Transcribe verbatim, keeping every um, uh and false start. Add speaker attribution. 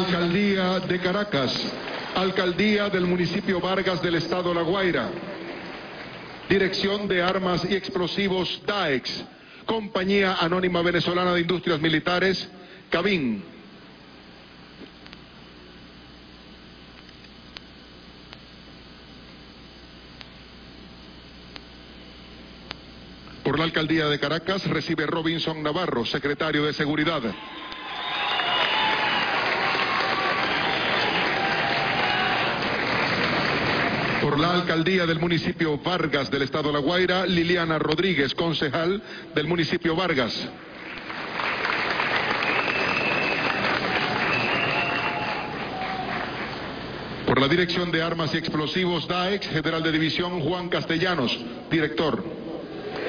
Speaker 1: Alcaldía de Caracas, Alcaldía del municipio Vargas del Estado La Guaira, Dirección de Armas y Explosivos DAEX, Compañía Anónima Venezolana de Industrias Militares, CABIN. Por la Alcaldía de Caracas recibe Robinson Navarro, secretario de Seguridad. Por la Alcaldía del municipio Vargas del Estado La Guaira, Liliana Rodríguez, concejal del municipio Vargas. Por la Dirección de Armas y Explosivos DAEX, General de División Juan Castellanos, director.